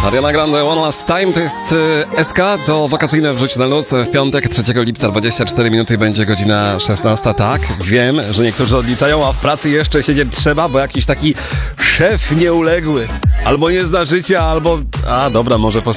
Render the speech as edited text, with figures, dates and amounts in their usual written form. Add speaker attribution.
Speaker 1: Ariana Grande, One Last Time, to jest SK, to wakacyjne Wrzuć na luz. W piątek, 3 lipca, 24 minuty, będzie godzina 16. Tak, wiem, że niektórzy odliczają, a w pracy jeszcze siedzieć trzeba, bo jakiś taki szef nieuległy albo nie zna życia, albo... A, dobra, może